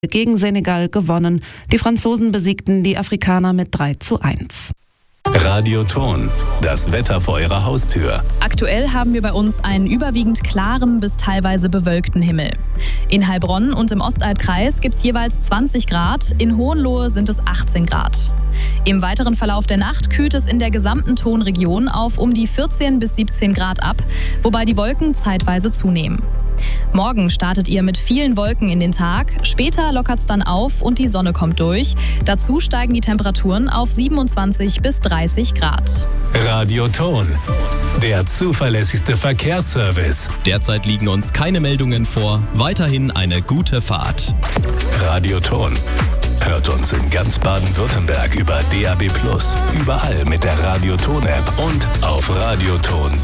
gegen Senegal gewonnen. Die Franzosen besiegten die Afrikaner mit 3:1. Radioton, das Wetter vor Ihrer Haustür. Aktuell haben wir bei uns einen überwiegend klaren bis teilweise bewölkten Himmel. In Heilbronn und im Ostalbkreis gibt es jeweils 20 Grad, in Hohenlohe sind es 18 Grad. Im weiteren Verlauf der Nacht kühlt es in der gesamten Tonregion auf um die 14 bis 17 Grad ab, wobei die Wolken zeitweise zunehmen. Morgen startet ihr mit vielen Wolken in den Tag, später lockert es dann auf und die Sonne kommt durch. Dazu steigen die Temperaturen auf 27 bis 30 Grad. Radioton, der zuverlässigste Verkehrsservice. Derzeit liegen uns keine Meldungen vor. Weiterhin eine gute Fahrt. Radioton. Hört uns in ganz Baden-Württemberg über DAB+, überall mit der Radioton-App und auf radioton.de.